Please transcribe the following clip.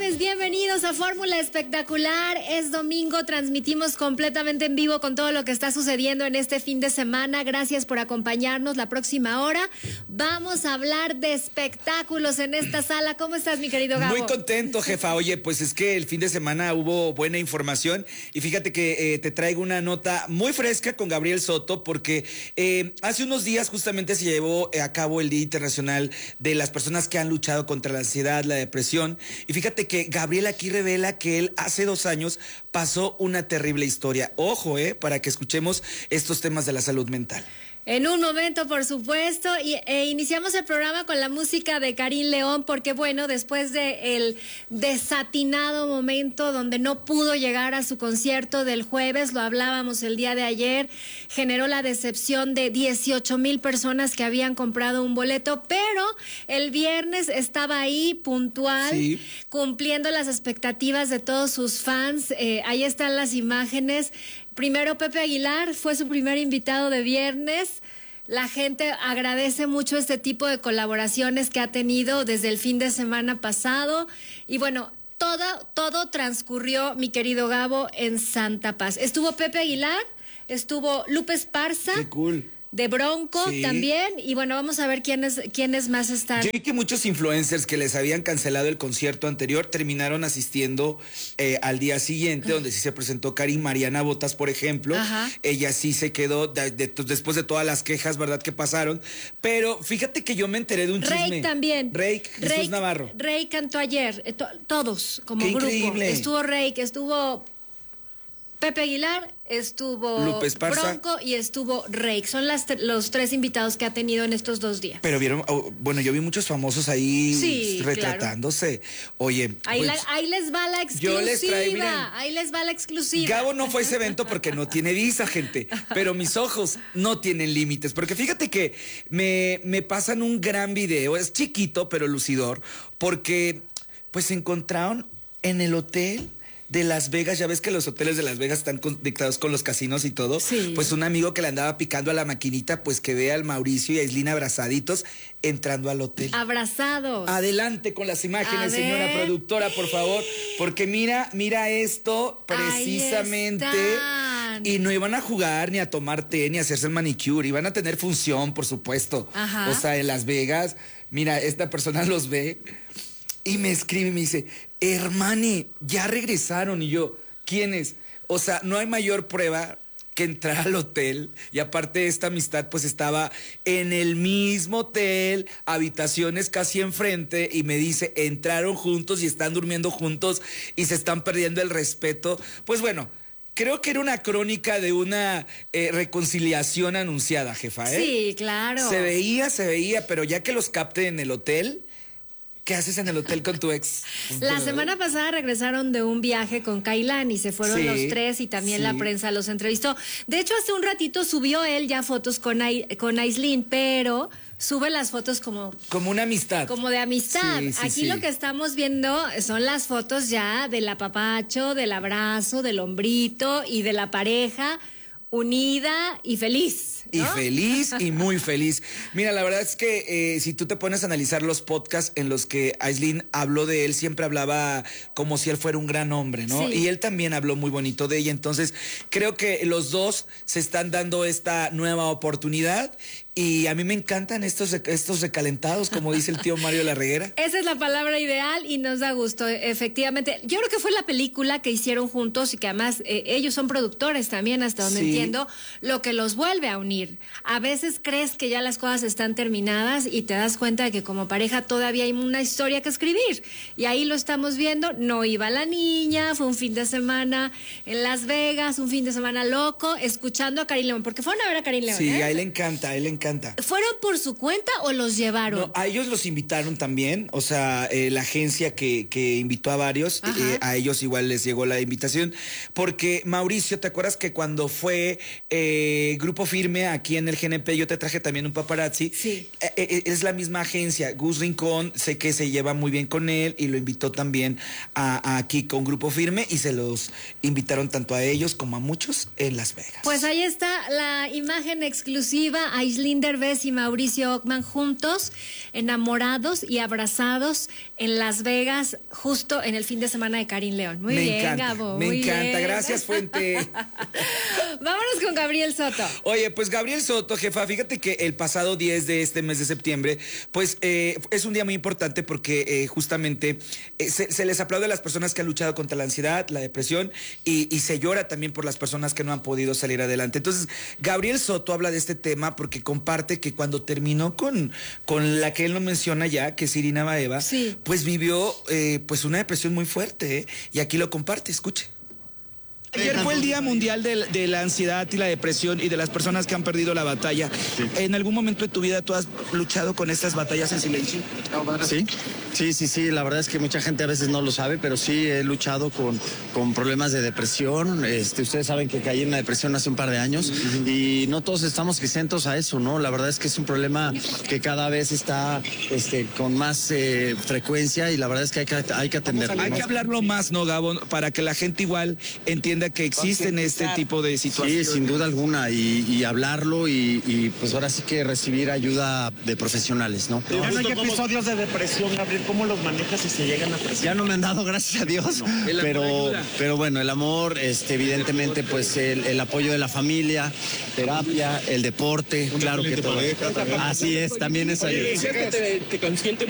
tardes, bienvenidos a Fórmula Espectacular. Es domingo, transmitimos completamente en vivo con todo lo que está sucediendo en este fin de semana. Gracias por acompañarnos la próxima hora. Vamos a hablar de espectáculos en esta sala. ¿Cómo estás, mi querido Gabo? Muy contento, jefa. Oye, pues es que el fin de semana hubo buena información y fíjate que te traigo una nota muy fresca con Gabriel Soto porque hace unos días justamente se llevó a cabo el Día Internacional de las personas que han luchado contra la ansiedad, la depresión. Y fíjate que Gabriel aquí revela que él hace 2 años pasó una terrible historia. Ojo, para que escuchemos estos temas de la salud mental. En un momento, por supuesto, iniciamos el programa con la música de Karim León, porque bueno, después de el desatinado momento donde no pudo llegar a su concierto del jueves, lo hablábamos el día de ayer, generó la decepción de 18,000 personas que habían comprado un boleto, pero el viernes estaba ahí puntual, sí, cumpliendo las expectativas de todos sus fans. Ahí están las imágenes. Primero Pepe Aguilar fue su primer invitado de viernes. La gente agradece mucho este tipo de colaboraciones que ha tenido desde el fin de semana pasado. Y bueno, todo transcurrió, mi querido Gabo, en Santa Paz. Estuvo Pepe Aguilar, estuvo Lupe Esparza. ¡Qué cool! De Bronco, sí, también, y bueno, vamos a ver quiénes más están. Yo vi que muchos influencers que les habían cancelado el concierto anterior terminaron asistiendo al día siguiente, donde sí se presentó Karim. Mariana Botas, por ejemplo. Ajá. Ella sí se quedó después de todas las quejas, ¿verdad?, que pasaron. Pero fíjate que yo me enteré de un chisme. Rake también. Rake, Jesús Navarro. Rake cantó ayer, todos como ¡Qué grupo. Increíble! Estuvo Rake, estuvo Pepe Aguilar, estuvo Lupe Esparza, Bronco y estuvo Rake. Son los 3 invitados que ha tenido en estos 2 días. Pero vieron, bueno, yo vi muchos famosos ahí, sí, retratándose. Claro. Oye, ahí, pues, ahí les va la exclusiva. Yo les traigo, miren, ahí les va la exclusiva. Gabo no fue a ese evento porque no tiene visa, gente. Pero mis ojos no tienen límites. Porque fíjate que me pasan un gran video. Es chiquito, pero lucidor. Porque pues se encontraron en el hotel de Las Vegas. Ya ves que los hoteles de Las Vegas están conectados con los casinos y todo. Sí. Pues un amigo que le andaba picando a la maquinita, pues que ve al Mauricio y a Islín abrazaditos entrando al hotel. Abrazados. Adelante con las imágenes, señora productora, por favor. Porque mira esto precisamente. Y no iban a jugar, ni a tomar té, ni a hacerse el manicure. Iban a tener función, por supuesto. Ajá. O sea, en Las Vegas. Mira, esta persona los ve y me escribe y me dice: hermane, ya regresaron. Y yo, ¿quiénes? O sea, no hay mayor prueba que entrar al hotel. Y aparte esta amistad pues estaba en el mismo hotel, habitaciones casi enfrente, y me dice, entraron juntos y están durmiendo juntos y se están perdiendo el respeto. Pues bueno, creo que era una crónica de una reconciliación anunciada, jefa, Sí, claro. Se veía, pero ya que los capte en el hotel. ¿Qué haces en el hotel con tu ex? La semana pasada regresaron de un viaje con Kailán y se fueron los 3 y también la prensa los entrevistó. De hecho, hace un ratito subió él ya fotos con Aislinn, pero sube las fotos como una amistad. Como de amistad. Aquí lo que estamos viendo son las fotos ya del apapacho, del abrazo, del hombrito y de la pareja unida y feliz, ¿no? Y feliz y muy feliz. Mira, la verdad es que si tú te pones a analizar los podcasts en los que Aislinn habló de él, siempre hablaba como si él fuera un gran hombre, ¿no? Sí. Y él también habló muy bonito de ella. Entonces, creo que los dos se están dando esta nueva oportunidad. Y a mí me encantan estos recalentados, como dice el tío Mario Larreguera. Esa es la palabra ideal y nos da gusto, efectivamente. Yo creo que fue la película que hicieron juntos y que además ellos son productores también, hasta donde entiendo, lo que los vuelve a unir. A veces crees que ya las cosas están terminadas y te das cuenta de que como pareja todavía hay una historia que escribir. Y ahí lo estamos viendo. No iba la niña, fue un fin de semana en Las Vegas, un fin de semana loco, escuchando a Karim León, porque fueron a ver a Karim León. Sí, a él le encanta, ¿Fueron por su cuenta o los llevaron? No, a ellos los invitaron también, o sea, la agencia que invitó a varios, a ellos igual les llegó la invitación, porque Mauricio, ¿te acuerdas que cuando fue Grupo Firme aquí en el GNP, yo te traje también un paparazzi? Sí. Es la misma agencia, Gus Rincón, sé que se lleva muy bien con él y lo invitó también aquí con Grupo Firme y se los invitaron tanto a ellos como a muchos en Las Vegas. Pues ahí está la imagen exclusiva. Aislinn Eugenio Derbez y Mauricio Ockman juntos, enamorados y abrazados en Las Vegas, justo en el fin de semana de Karin León. Muy bien, encanta, Gabo. Me muy encanta, bien. Gracias, Fuente. Vámonos con Gabriel Soto. Oye, pues Gabriel Soto, jefa, fíjate que el pasado 10 de este mes de septiembre, pues es un día muy importante porque justamente se les aplaude a las personas que han luchado contra la ansiedad, la depresión y se llora también por las personas que no han podido salir adelante. Entonces, Gabriel Soto habla de este tema porque comparte que cuando terminó con la que él no menciona ya, que es Irina Baeva, sí, pues vivió pues una depresión muy fuerte, y aquí lo comparte, escuche. Ayer fue el Día Mundial de la Ansiedad y la Depresión y de las personas que han perdido la batalla. Sí. ¿En algún momento de tu vida tú has luchado con estas batallas en silencio? Sí, la verdad es que mucha gente a veces no lo sabe, pero sí he luchado con problemas de depresión. Ustedes saben que caí en una depresión hace un par de años y no todos estamos exentos a eso, ¿no? La verdad es que es un problema que cada vez está con más frecuencia y la verdad es que hay que atenderlo. Hay que hablarlo más, ¿no, Gabo? Para que la gente igual entienda que existen este tipo de situaciones. Sí, sin duda alguna, y hablarlo y pues ahora sí que recibir ayuda de profesionales, ¿no? Ya no hay episodios de depresión, Gabriel, ¿cómo los manejas si se llegan a presionar? Ya no me han dado, gracias a Dios, pero bueno, el amor, evidentemente, pues el apoyo de la familia, terapia, el deporte, claro que todo. Así es, también es ayuda. ¿Te consiente